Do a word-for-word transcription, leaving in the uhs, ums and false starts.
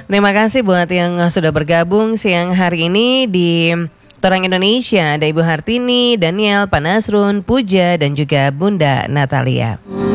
Terima kasih buat yang sudah bergabung siang hari ini di Torang Indonesia. Ada Ibu Hartini, Daniel, Pak Nasrun, Puja, dan juga Bunda Natalia.